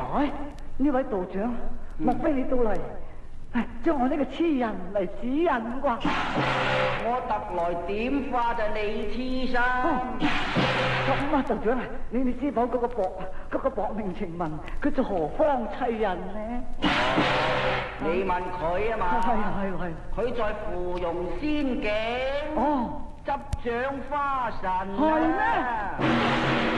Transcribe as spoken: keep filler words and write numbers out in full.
哎，呢位道長，莫非你到嚟，將我呢個痴人嚟指引啩？ 我特來點化就你痴身。 咁啊，道長啊，你你知否嗰個薄嗰個薄命情文，佢做何方妻人呢？ 你問佢啊嘛？ 係係係。 佢在芙蓉仙境。 哦， 執掌花神。 係咩？